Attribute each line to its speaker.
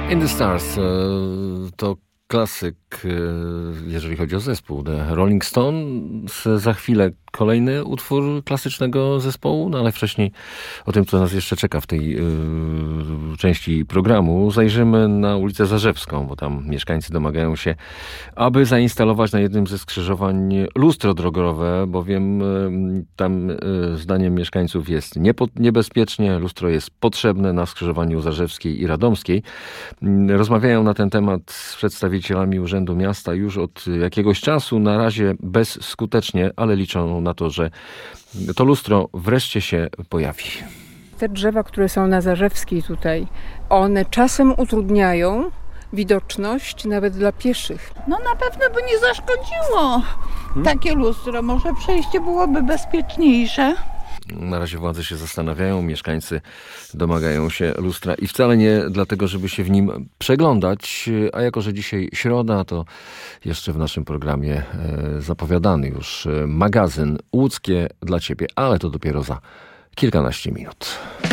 Speaker 1: In the Stars to klasyk, jeżeli chodzi o zespół The Rolling Stones. Za chwilę kolejny utwór klasycznego zespołu, no ale wcześniej o tym, co nas jeszcze czeka w tej części programu, zajrzymy na ulicę Zarzewską, bo tam mieszkańcy domagają się, aby zainstalować na jednym ze skrzyżowań lustro drogowe, bowiem tam zdaniem mieszkańców jest niebezpiecznie, lustro jest potrzebne na skrzyżowaniu Zarzewskiej i Radomskiej. Rozmawiają na ten temat z przedstawicielami Urzędu Miasta już od jakiegoś czasu, na razie bezskutecznie, ale liczą na to, że to lustro wreszcie się pojawi.
Speaker 2: Te drzewa, które są na Zarzewskiej tutaj, one czasem utrudniają widoczność nawet dla pieszych.
Speaker 3: No na pewno by nie zaszkodziło takie lustro. Może przejście byłoby bezpieczniejsze.
Speaker 1: Na razie władze się zastanawiają, mieszkańcy domagają się lustra i wcale nie dlatego, żeby się w nim przeglądać, a jako że dzisiaj środa, to jeszcze w naszym programie zapowiadany już magazyn Łódzkie dla Ciebie, ale to dopiero za kilkanaście minut.